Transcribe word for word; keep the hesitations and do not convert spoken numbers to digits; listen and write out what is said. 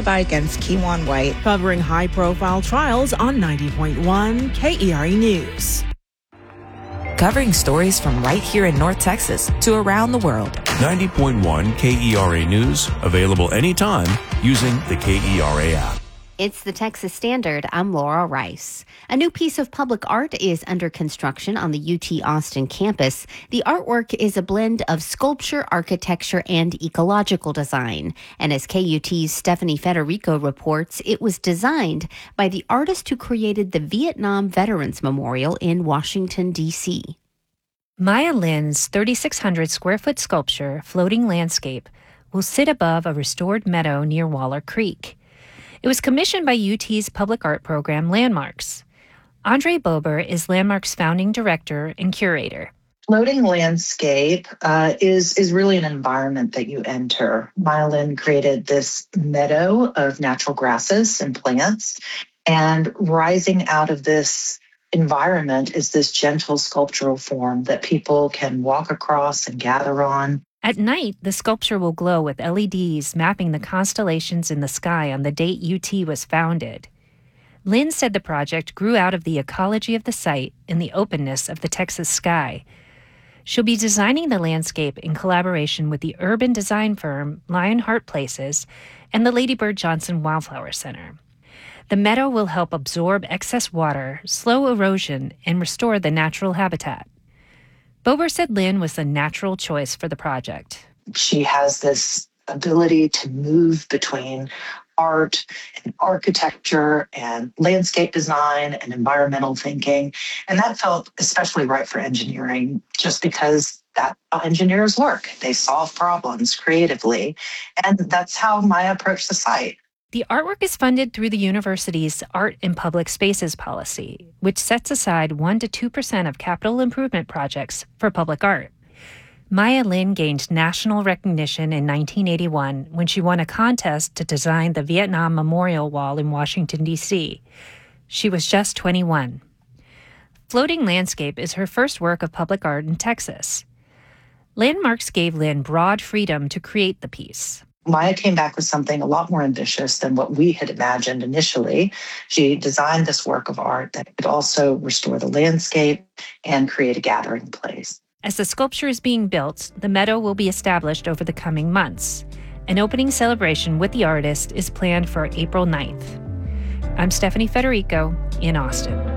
alibi against Keiwan White. Covering high-profile trials on ninety point one K E R A News. Covering stories from right here in North Texas to around the world. ninety point one K E R A News, available anytime using the K E R A app. It's the Texas Standard. I'm Laura Rice. A new piece of public art is under construction on the U T Austin campus. The artwork is a blend of sculpture, architecture, and ecological design. And as K U T's Stephanie Federico reports, it was designed by the artist who created the Vietnam Veterans Memorial in Washington, D C Maya Lin's thirty-six hundred square foot sculpture, Floating Landscape, will sit above a restored meadow near Waller Creek. It was commissioned by U T's public art program, Landmarks. Andre Bober is Landmarks' founding director and curator. Floating Landscape uh, is, is really an environment that you enter. Maya Lin created this meadow of natural grasses and plants, and rising out of this environment is this gentle sculptural form that people can walk across and gather on. At night, the sculpture will glow with L E Ds mapping the constellations in the sky on the date U T was founded. Lynn said the project grew out of the ecology of the site and the openness of the Texas sky. She'll be designing the landscape in collaboration with the urban design firm Lionheart Places and the Lady Bird Johnson Wildflower Center. The meadow will help absorb excess water, slow erosion, and restore the natural habitat. Bober said Lynn was the natural choice for the project. She has this ability to move between art and architecture and landscape design and environmental thinking. And that felt especially right for engineering, just because that's how engineers work. They solve problems creatively. And that's how Maya approached the site. The artwork is funded through the university's Art in Public Spaces policy, which sets aside one to two percent of capital improvement projects for public art. Maya Lin gained national recognition in nineteen eighty-one when she won a contest to design the Vietnam Memorial Wall in Washington, D C She was just twenty-one. Floating Landscape is her first work of public art in Texas. Landmarks gave Lin broad freedom to create the piece. Maya came back with something a lot more ambitious than what we had imagined initially. She designed this work of art that could also restore the landscape and create a gathering place. As the sculpture is being built, the meadow will be established over the coming months. An opening celebration with the artist is planned for April ninth. I'm Stephanie Federico in Austin.